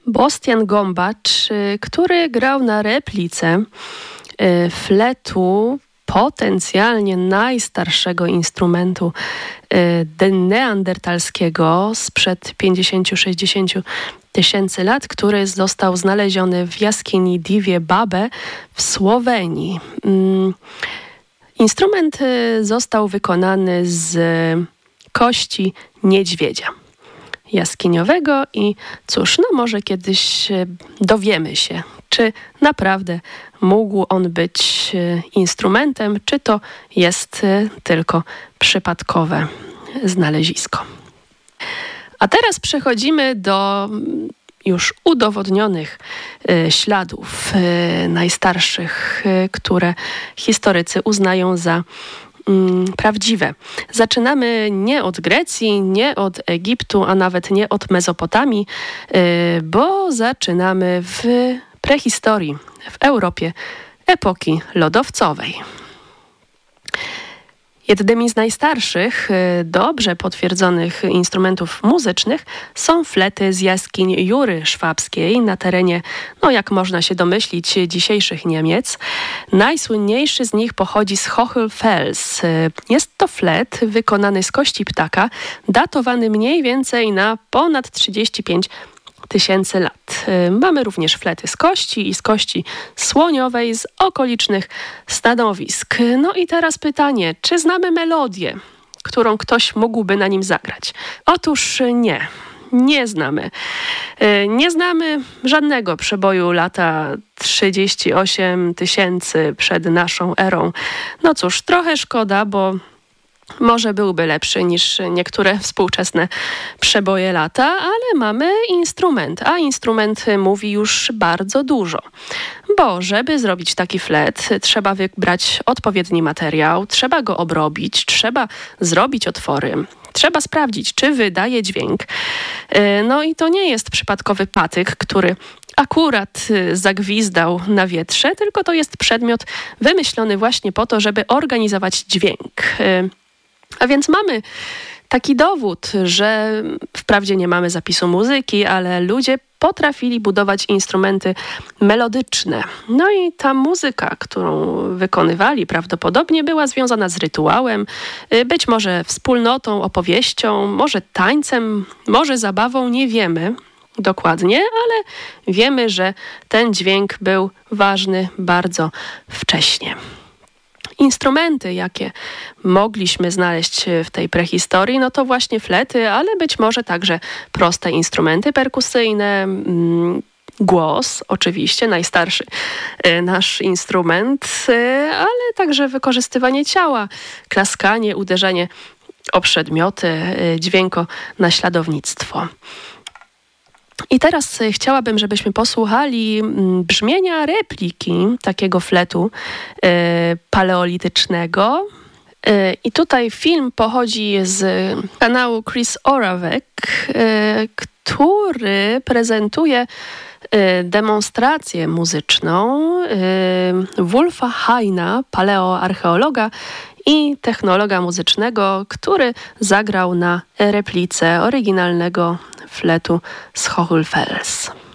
Bostian Gombacz, który grał na replice fletu potencjalnie najstarszego instrumentu neandertalskiego sprzed 50-60 tysięcy lat, który został znaleziony w jaskini Divie Babe w Słowenii. Instrument został wykonany z kości niedźwiedzia jaskiniowego i cóż, może kiedyś dowiemy się, czy naprawdę mógł on być instrumentem, czy to jest tylko przypadkowe znalezisko. A teraz przechodzimy do już udowodnionych śladów najstarszych, które historycy uznają za prawdziwe. Zaczynamy nie od Grecji, nie od Egiptu, a nawet nie od Mezopotamii, bo zaczynamy w prehistorii, w Europie epoki lodowcowej. Jednymi z najstarszych, dobrze potwierdzonych instrumentów muzycznych są flety z jaskiń Jury Szwabskiej na terenie, jak można się domyślić, dzisiejszych Niemiec. Najsłynniejszy z nich pochodzi z Hochfels. Jest to flet wykonany z kości ptaka, datowany mniej więcej na ponad 35 tysięcy lat. Mamy również flety z kości i z kości słoniowej z okolicznych stanowisk. I teraz pytanie, czy znamy melodię, którą ktoś mógłby na nim zagrać? Otóż nie znamy. Nie znamy żadnego przeboju lata 38 tysięcy przed naszą erą. Cóż, trochę szkoda, bo może byłby lepszy niż niektóre współczesne przeboje lata, ale mamy instrument, a instrument mówi już bardzo dużo. Bo żeby zrobić taki flet, trzeba wybrać odpowiedni materiał, trzeba go obrobić, trzeba zrobić otwory, trzeba sprawdzić, czy wydaje dźwięk. I to nie jest przypadkowy patyk, który akurat zagwizdał na wietrze, tylko to jest przedmiot wymyślony właśnie po to, żeby organizować dźwięk. A więc mamy taki dowód, że wprawdzie nie mamy zapisu muzyki, ale ludzie potrafili budować instrumenty melodyczne. I ta muzyka, którą wykonywali, prawdopodobnie była związana z rytuałem, być może wspólnotą, opowieścią, może tańcem, może zabawą, nie wiemy dokładnie, ale wiemy, że ten dźwięk był ważny bardzo wcześnie. Instrumenty, jakie mogliśmy znaleźć w tej prehistorii, to właśnie flety, ale być może także proste instrumenty perkusyjne, głos, oczywiście, najstarszy nasz instrument, ale także wykorzystywanie ciała, klaskanie, uderzenie o przedmioty, dźwiękonaśladownictwo. I teraz chciałabym, żebyśmy posłuchali brzmienia repliki takiego fletu paleolitycznego. I tutaj film pochodzi z kanału Chris Oravec, który prezentuje demonstrację muzyczną Wulfa Heina, paleoarcheologa i technologa muzycznego, który zagrał na replice oryginalnego fletu z Hochfels.